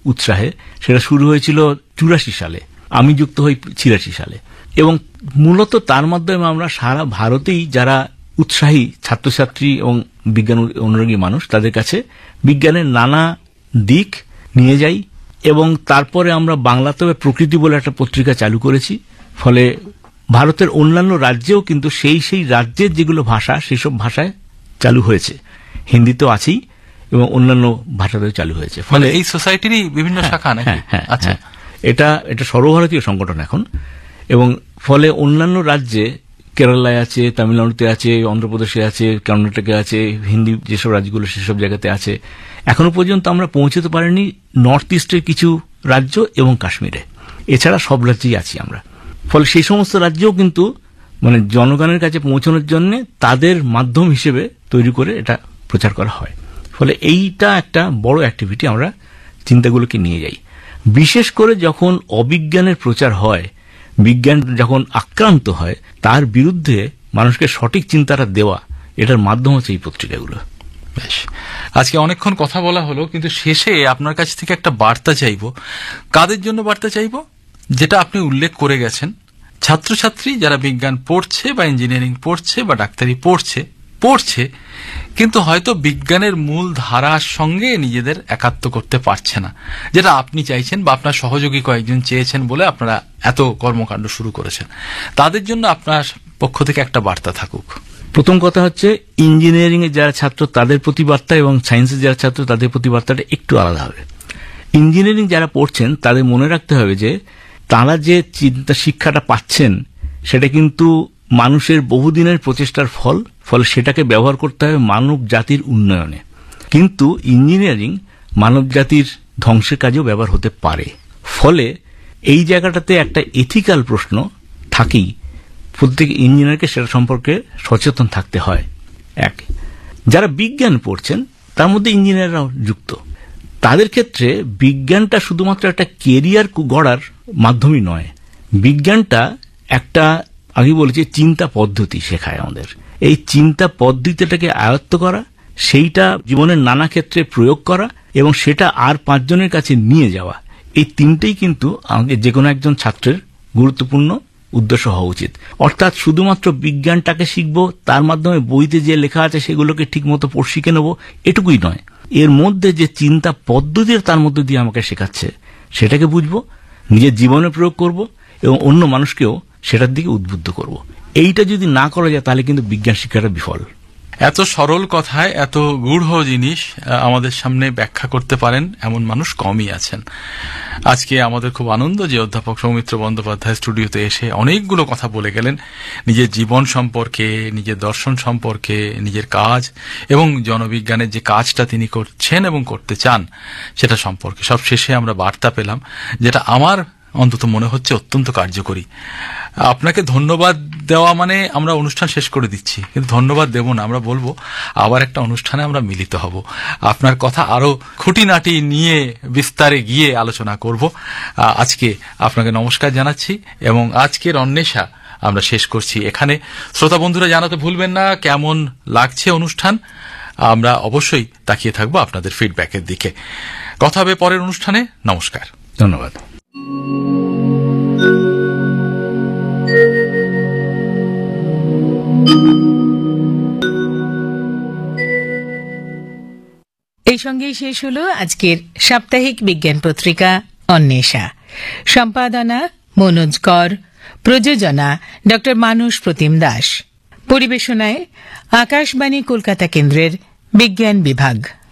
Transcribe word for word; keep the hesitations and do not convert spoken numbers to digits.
উৎসাহে, সেটা শুরু হয়েছিল চুরাশি সালে, আমি যুক্ত হই ছিয়াশি সালে, এবং মূলত তার মাধ্যমে আমরা সারা ভারতেই যারা উৎসাহী ছাত্রছাত্রী এবং বিজ্ঞান অনুরাগী মানুষ, তাদের কাছে বিজ্ঞানের নানা দিক নিয়ে যাই। এবং তারপরে আমরা বাংলাতে প্রকৃতি বলে একটা পত্রিকা চালু করেছি, ফলে ভারতের অন্যান্য রাজ্যেও কিন্তু সেই সেই রাজ্যের যেগুলো ভাষা সেসব ভাষায় চালু হয়েছে, হিন্দিতেও আছেই এবং অন্যান্য ভাষাতেও চালু হয়েছে। ফলে এই সোসাইটিরই বিভিন্ন শাখা নাকি? হ্যাঁ, আচ্ছা, এটা এটা সর্বভারতীয় সংগঠন এখন, এবং ফলে অন্যান্য রাজ্যে, কেরালায় আছে, তামিলনাড়ুতে আছে, অন্ধ্রপ্রদেশে আছে, কর্ণাটকে আছে, হিন্দি যেসব রাজ্যগুলো সেসব জায়গাতে আছে। এখনো পর্যন্ত আমরা পৌঁছতে পারিনি নর্থ ইস্টের কিছু রাজ্য এবং কাশ্মীরে, এছাড়া সব রাজ্যেই আছি আমরা। ফলে সেই সমস্ত রাজ্যেও কিন্তু মানে জনগণের কাছে পৌঁছানোর জন্য তাদের মাধ্যম হিসেবে তৈরি করে এটা প্রচার করা হয়। ফলে এইটা একটা বড় অ্যাক্টিভিটি, আমরা চিন্তাগুলোকে নিয়ে যাই। বিশেষ করে যখন অবিজ্ঞানের প্রচার হয়, বিজ্ঞান যখন আক্রান্ত হয়, তার বিরুদ্ধে মানুষকে সঠিক চিন্তাটা দেওয়া, এটার মাধ্যম হচ্ছে এই পত্রিকাগুলো। বেশ, আজকে অনেকক্ষণ কথা বলা হলো, কিন্তু শেষে আপনার কাছ থেকে একটা বার্তা চাইব। কাদের জন্য বার্তা চাইব? যেটা আপনি উল্লেখ করে গেছেন, ছাত্রছাত্রী যারা বিজ্ঞান পড়ছে বা ইঞ্জিনিয়ারিং পড়ছে বা ডাক্তারি পড়ছে পড়ছে কিন্তু হয়তো বিজ্ঞানের মূল ধারার সঙ্গে নিজেদের একাত্ম করতে পারছে না, যেটা আপনি চাইছেন বা আপনার সহযোগী কয়েকজন চেয়েছেন বলে আপনারা এত কর্মকাণ্ড শুরু করেছেন। তাদের জন্য আপনার পক্ষ থেকে একটা বার্তা থাকুক। প্রথম কথা হচ্ছে, ইঞ্জিনিয়ারিং এর যারা ছাত্র তাদের প্রতি বার্তা এবং সায়েন্সের যারা ছাত্র তাদের প্রতি বার্তাটা একটু আলাদা হবে। ইঞ্জিনিয়ারিং যারা পড়ছেন তাদের মনে রাখতে হবে যে তারা যে চিন্তা শিক্ষাটা পাচ্ছেন সেটা কিন্তু মানুষের বহুদিনের প্রচেষ্টার ফল, ফলে সেটাকে ব্যবহার করতে হবে মানব জাতির উন্নয়নে। কিন্তু ইঞ্জিনিয়ারিং মানব জাতির ধ্বংসের কাজেও ব্যবহার হতে পারে। ফলে এই জায়গাটাতে একটা এথিক্যাল প্রশ্ন থাকেই, প্রত্যেক ইঞ্জিনিয়ারকে সেটা সম্পর্কে সচেতন থাকতে হয়। এক, যারা বিজ্ঞান পড়ছেন তার মধ্যে ইঞ্জিনিয়াররাও যুক্ত, তাদের ক্ষেত্রে বিজ্ঞানটা শুধুমাত্র একটা কেরিয়ার গড়ার মাধ্যমই নয়, বিজ্ঞানটা একটা, আমি বলেছি, চিন্তা পদ্ধতি শেখায় আমাদের। এই চিন্তা পদ্ধতিটাকে আয়ত্ত করা, সেইটা জীবনের নানা ক্ষেত্রে প্রয়োগ করা এবং সেটা আর পাঁচজনের কাছে নিয়ে যাওয়া, এই তিনটেই কিন্তু আমাদের যে কোনো একজন ছাত্রের গুরুত্বপূর্ণ উদ্দেশ্য হওয়া উচিত। অর্থাৎ শুধুমাত্র বিজ্ঞানটাকে শিখবো, তার মাধ্যমে বইতে যে লেখা আছে সেগুলোকে ঠিক মতো পড়ে শিখে নেবো, এটুকুই নয়। এর মধ্যে যে চিন্তা পদ্ধতি তার মধ্যে দিয়ে আমাকে শেখাচ্ছে সেটাকে বুঝবো, নিজের জীবনে প্রয়োগ করব এবং অন্য মানুষকেও সেটার দিকে উদ্বুদ্ধ করব। এইটা যদি না করা যায় তাহলে কিন্তু বিজ্ঞান শিক্ষাটা বিফল। এত সরল কথায় এত গূঢ় জিনিস আমাদের সামনে ব্যাখ্যা করতে পারেন এমন মানুষ কমই আছেন। আজকে আমাদের খুব আনন্দ যে অধ্যাপক সৌমিত্র বন্দ্যোপাধ্যায় স্টুডিওতে এসে অনেকগুলো কথা বলে গেলেন, নিজের জীবন সম্পর্কে, নিজের দর্শন সম্পর্কে, নিজের কাজ এবং জনবিজ্ঞানের যে কাজটা তিনি করছেন এবং করতে চান সেটা সম্পর্কে। সব শেষে আমরা বার্তা পেলাম যেটা আমার অন্তত মনে হচ্ছে অত্যন্ত কার্যকরী। আপনাকে ধন্যবাদ দেওয়া মানে আমরা অনুষ্ঠান শেষ করে দিচ্ছি, কিন্তু ধন্যবাদ দেব না, আমরা বলবো আবার একটা অনুষ্ঠানে আমরা মিলিত হব, আপনার কথা আরো খুঁটিনাটি নিয়ে বিস্তারে গিয়ে আলোচনা করব। আজকে আপনাকে নমস্কার জানাচ্ছি এবং আজকের অন্বেষা আমরা শেষ করছি এখানে। শ্রোতা বন্ধুরা জানাতে ভুলবেন না কেমন লাগছে অনুষ্ঠান, আমরা অবশ্যই তাকিয়ে থাকবো আপনাদের ফিডব্যাকের দিকে। কথা হবে পরের অনুষ্ঠানে। নমস্কার, ধন্যবাদ। এই সঙ্গেই শেষ হল আজকের সাপ্তাহিক বিজ্ঞান পত্রিকা অন্বেষা। সম্পাদনা মনোজ কর, প্রযোজনা ড মানস প্রতিম দাস, পরিবেশনায় আকাশবাণী কলকাতা কেন্দ্রের বিজ্ঞান বিভাগ।